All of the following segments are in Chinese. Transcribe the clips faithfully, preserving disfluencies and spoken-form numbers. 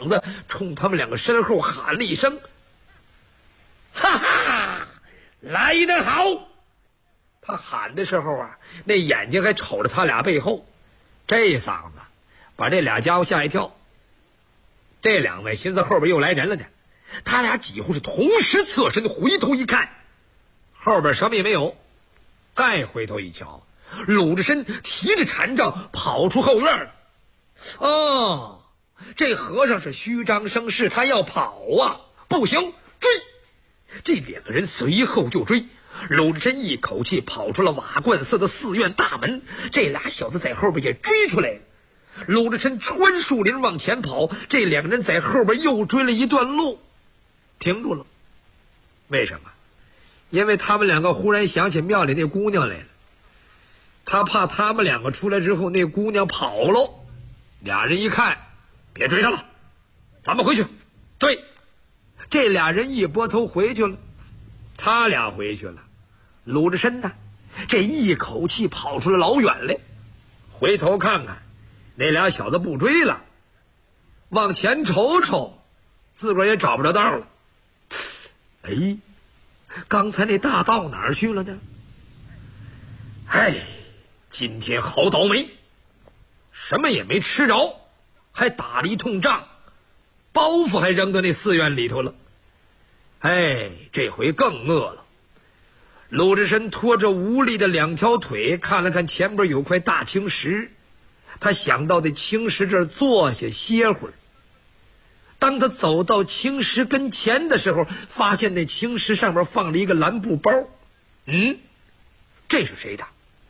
膀子冲他们两个身后喊了一声：“哈哈，来得好！”他喊的时候啊，那眼睛还瞅着他俩背后，这嗓子把这俩家伙吓一跳。这两位寻思后边又来人了呢，他俩几乎是同时侧身回头一看，后边什么也没有。再回头一瞧，鲁智深提着禅杖跑出后院了。哦，这和尚是虚张声势，他要跑啊！不行，追！这两个人随后就追。鲁智深一口气跑出了瓦罐寺的寺院大门，这俩小子在后边也追出来了。鲁智深穿树林往前跑，这两个人在后边又追了一段路，停住了。为什么？因为他们两个忽然想起庙里那姑娘来了，他怕他们两个出来之后那姑娘跑了。俩人一看，别追他了，咱们回去。对，这俩人一拨头回去了。他俩回去了，鲁智深呢，这一口气跑出了老远来，回头看看那俩小子不追了，往前瞅瞅，自个儿也找不着道了。哎，刚才那大道哪儿去了呢？哎，今天好倒霉，什么也没吃着，还打了一通仗，包袱还扔到那寺院里头了。哎，这回更饿了。鲁智深拖着无力的两条腿，看了看前边有块大青石，他想到那青石这儿坐下歇会儿。当他走到青石跟前的时候，发现那青石上面放了一个蓝布包。嗯，这是谁的？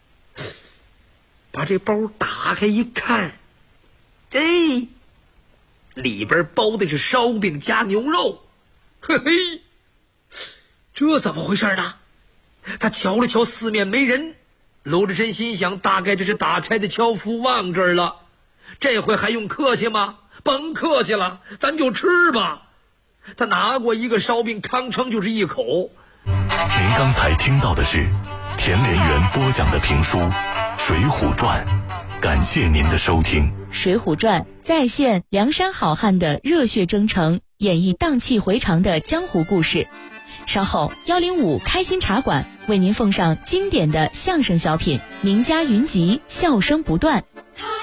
把这包打开一看，哎，里边包的是烧饼加牛肉。嘿嘿，这怎么回事呢？他瞧了瞧四面没人，鲁智深心想，大概这是打差的樵夫忘这儿了，这回还用客气吗？甭客气了，咱就吃吧。他拿过一个烧饼，吭哧就是一口。 您刚才听到的是田连元播讲的评书《水浒传》，感谢您的收听。 《水浒传》再现梁山好汉的热血征程，演绎荡气回肠的江湖故事。稍后幺零五开心茶馆为您奉上经典的相声小品《名家云集》，笑声不断。